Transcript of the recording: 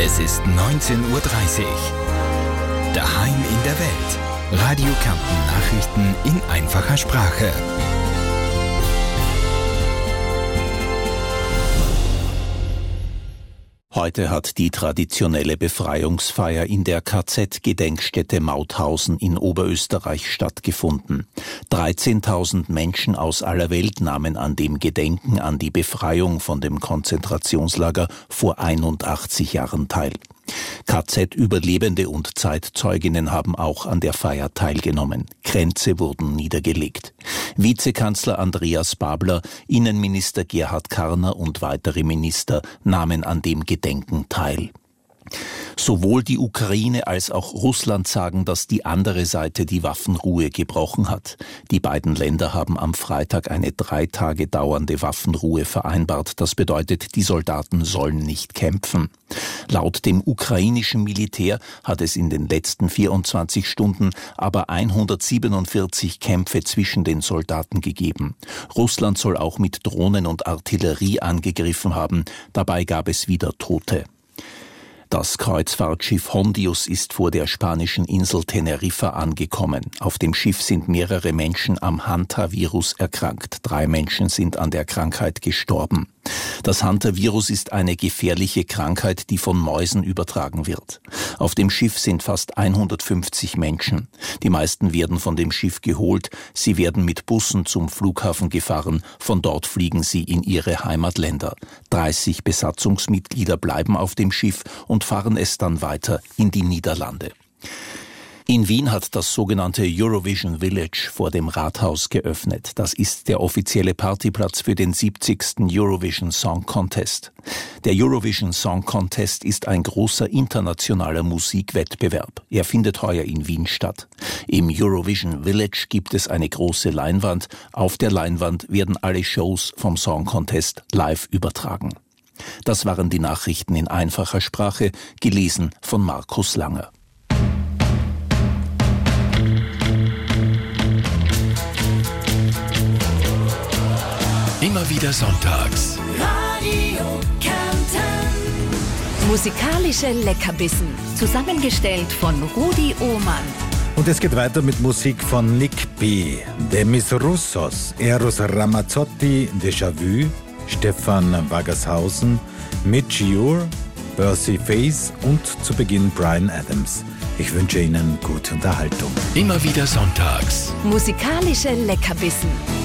Es ist 19:30 Uhr. Daheim in der Welt. Radio Kärnten Nachrichten in einfacher Sprache. Heute hat die traditionelle Befreiungsfeier in der KZ-Gedenkstätte Mauthausen in Oberösterreich stattgefunden. 13.000 Menschen aus aller Welt nahmen an dem Gedenken an die Befreiung von dem Konzentrationslager vor 81 Jahren teil. KZ-Überlebende und Zeitzeuginnen haben auch an der Feier teilgenommen. Kränze wurden niedergelegt. Vizekanzler Andreas Babler, Innenminister Gerhard Karner und weitere Minister nahmen an dem Gedenken teil. Sowohl die Ukraine als auch Russland sagen, dass die andere Seite die Waffenruhe gebrochen hat. Die beiden Länder haben am Freitag eine 3 Tage dauernde Waffenruhe vereinbart. Das bedeutet, die Soldaten sollen nicht kämpfen. Laut dem ukrainischen Militär hat es in den letzten 24 Stunden aber 147 Kämpfe zwischen den Soldaten gegeben. Russland soll auch mit Drohnen und Artillerie angegriffen haben. Dabei gab es wieder Tote. Das Kreuzfahrtschiff Hondius ist vor der spanischen Insel Teneriffa angekommen. Auf dem Schiff sind mehrere Menschen am Hantavirus erkrankt. 3 Menschen sind an der Krankheit gestorben. Das Hantavirus ist eine gefährliche Krankheit, die von Mäusen übertragen wird. Auf dem Schiff sind fast 150 Menschen. Die meisten werden von dem Schiff geholt. Sie werden mit Bussen zum Flughafen gefahren. Von dort fliegen sie in ihre Heimatländer. 30 Besatzungsmitglieder bleiben auf dem Schiff und fahren es dann weiter in die Niederlande. In Wien hat das sogenannte Eurovision Village vor dem Rathaus geöffnet. Das ist der offizielle Partyplatz für den 70. Eurovision Song Contest. Der Eurovision Song Contest ist ein großer internationaler Musikwettbewerb. Er findet heuer in Wien statt. Im Eurovision Village gibt es eine große Leinwand. Auf der Leinwand werden alle Shows vom Song Contest live übertragen. Das waren die Nachrichten in einfacher Sprache, gelesen von Markus Langer. Immer wieder sonntags. Radio Kärnten. Musikalische Leckerbissen, zusammengestellt von Rudi Ohmann. Und es geht weiter mit Musik von Nick B., Demis Roussos, Eros Ramazzotti, Déjà Vu, Stefan Waggershausen, Mitch Ure, Percy Faith und zu Beginn Bryan Adams. Ich wünsche Ihnen gute Unterhaltung. Immer wieder sonntags. Musikalische Leckerbissen.